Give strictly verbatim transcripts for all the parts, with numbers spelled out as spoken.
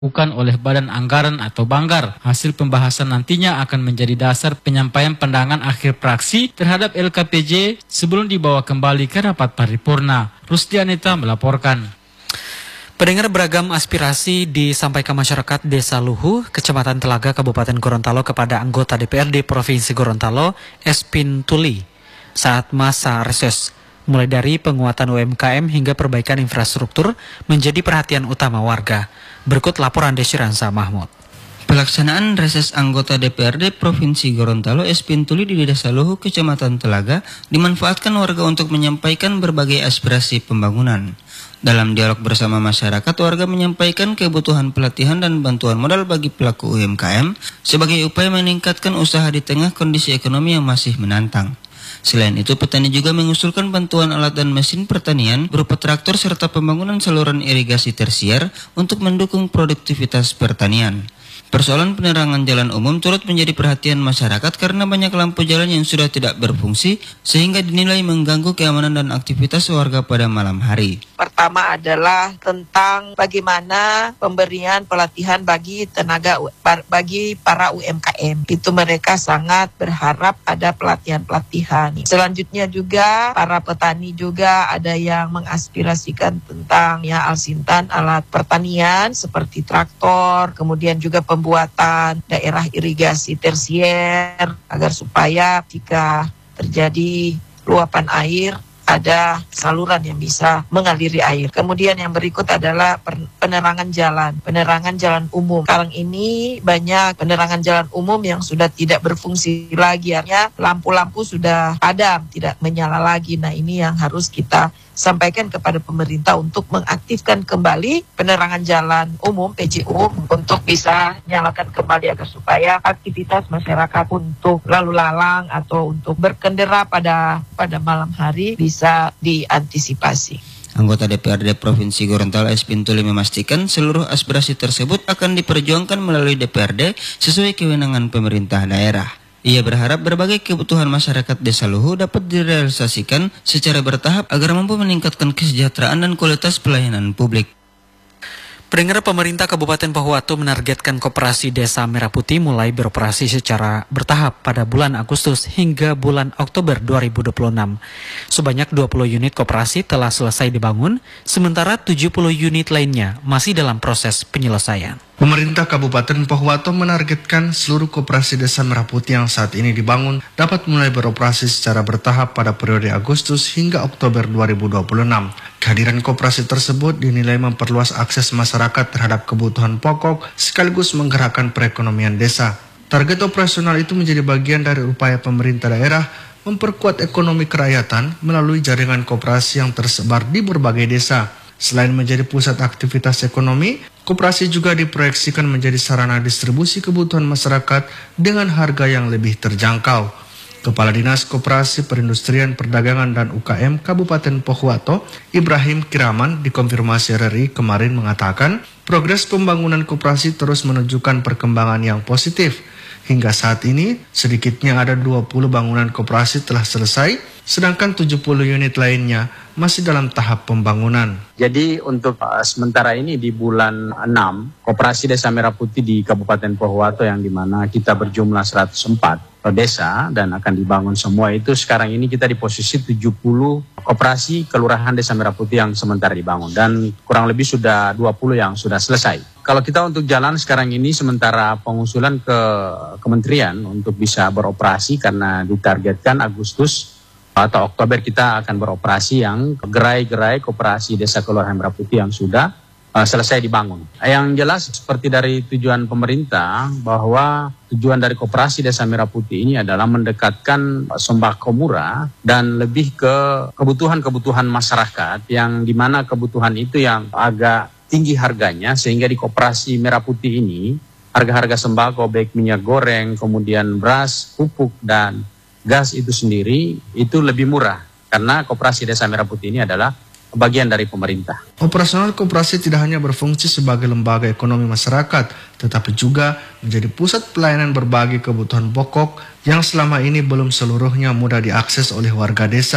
bukan oleh Badan Anggaran atau Banggar. Hasil pembahasan nantinya akan menjadi dasar penyampaian pandangan akhir praksi terhadap L K P J sebelum dibawa kembali ke rapat paripurna. Rusdi Anita melaporkan. Pendengar, beragam aspirasi disampaikan masyarakat Desa Luhu, Kecamatan Telaga, Kabupaten Gorontalo kepada anggota D P R D Provinsi Gorontalo, Espin Tuli, saat masa reses. Mulai dari penguatan U M K M hingga perbaikan infrastruktur menjadi perhatian utama warga. Berikut laporan Desiransa Mahmud. Pelaksanaan reses anggota D P R D Provinsi Gorontalo Espin Tuli di Desa Luhu, Kecamatan Telaga dimanfaatkan warga untuk menyampaikan berbagai aspirasi pembangunan. Dalam dialog bersama masyarakat, warga menyampaikan kebutuhan pelatihan dan bantuan modal bagi pelaku U M K M sebagai upaya meningkatkan usaha di tengah kondisi ekonomi yang masih menantang. Selain itu, petani juga mengusulkan bantuan alat dan mesin pertanian berupa traktor serta pembangunan saluran irigasi tersier untuk mendukung produktivitas pertanian. Persoalan penerangan jalan umum turut menjadi perhatian masyarakat karena banyak lampu jalan yang sudah tidak berfungsi sehingga dinilai mengganggu keamanan dan aktivitas warga pada malam hari. Pertama adalah tentang bagaimana pemberian pelatihan bagi tenaga bagi para U M K M. Itu mereka sangat berharap ada pelatihan-pelatihan. Selanjutnya juga para petani juga ada yang mengaspirasikan tentang ya alsintan alat pertanian seperti traktor, kemudian juga pembuatan daerah irigasi tersier agar supaya jika terjadi luapan air ada saluran yang bisa mengaliri air. Kemudian yang berikut adalah penerangan jalan, penerangan jalan umum. Sekarang ini banyak penerangan jalan umum yang sudah tidak berfungsi lagi, artinya lampu-lampu sudah padam, tidak menyala lagi. Nah, ini yang harus kita sampaikan kepada pemerintah untuk mengaktifkan kembali penerangan jalan umum P J U untuk bisa nyalakan kembali agar supaya aktivitas masyarakat untuk lalu lalang atau untuk berkendara pada pada malam hari bisa diantisipasi. Anggota D P R D Provinsi Gorontalo Espin Tuli memastikan seluruh aspirasi tersebut akan diperjuangkan melalui D P R D sesuai kewenangan pemerintah daerah. Ia berharap berbagai kebutuhan masyarakat Desa Luhu dapat direalisasikan secara bertahap agar mampu meningkatkan kesejahteraan dan kualitas pelayanan publik. Pendengar, pemerintah Kabupaten Pohuwato menargetkan Koperasi Desa Merah Putih mulai beroperasi secara bertahap pada bulan Agustus hingga bulan Oktober dua ribu dua puluh enam. Sebanyak dua puluh unit koperasi telah selesai dibangun, sementara tujuh puluh unit lainnya masih dalam proses penyelesaian. Pemerintah Kabupaten Pohuwato menargetkan seluruh koperasi Desa Merah Putih yang saat ini dibangun dapat mulai beroperasi secara bertahap pada periode Agustus hingga Oktober dua ribu dua puluh enam. Kehadiran koperasi tersebut dinilai memperluas akses masyarakat terhadap kebutuhan pokok sekaligus menggerakkan perekonomian desa. Target operasional itu menjadi bagian dari upaya pemerintah daerah memperkuat ekonomi kerakyatan melalui jaringan koperasi yang tersebar di berbagai desa. Selain menjadi pusat aktivitas ekonomi, koperasi juga diproyeksikan menjadi sarana distribusi kebutuhan masyarakat dengan harga yang lebih terjangkau. Kepala Dinas Koperasi Perindustrian Perdagangan dan U K M Kabupaten Pohuwato, Ibrahim Kiraman, dikonfirmasi R R I kemarin mengatakan, progres pembangunan koperasi terus menunjukkan perkembangan yang positif. Hingga saat ini, sedikitnya ada dua puluh bangunan koperasi telah selesai, sedangkan tujuh puluh unit lainnya masih dalam tahap pembangunan. Jadi untuk uh, sementara ini di bulan enam, Koperasi Desa Merah Putih di Kabupaten Pohuwato yang dimana kita berjumlah seratus empat desa dan akan dibangun semua itu, sekarang ini kita di posisi tujuh puluh koperasi Kelurahan Desa Merah Putih yang sementara dibangun dan kurang lebih sudah dua puluh yang sudah selesai. Kalau kita untuk jalan sekarang ini sementara pengusulan ke kementerian untuk bisa beroperasi karena ditargetkan Agustus atau Oktober kita akan beroperasi yang gerai-gerai koperasi Desa Kelurahan Merah Putih yang sudah uh, selesai dibangun. Yang jelas seperti dari tujuan pemerintah bahwa tujuan dari koperasi Desa Merah Putih ini adalah mendekatkan sembako murah dan lebih ke kebutuhan-kebutuhan masyarakat yang dimana kebutuhan itu yang agak tinggi harganya sehingga di Koperasi Merah Putih ini harga-harga sembako baik minyak goreng, kemudian beras, pupuk dan gas itu sendiri itu lebih murah karena Koperasi Desa Merah Putih ini adalah bagian dari pemerintah. Operasional koperasi tidak hanya berfungsi sebagai lembaga ekonomi masyarakat, tetapi juga menjadi pusat pelayanan berbagai kebutuhan pokok yang selama ini belum seluruhnya mudah diakses oleh warga desa.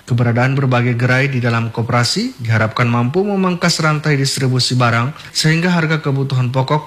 Keberadaan berbagai gerai di dalam koperasi diharapkan mampu memangkas rantai distribusi barang sehingga harga kebutuhan pokok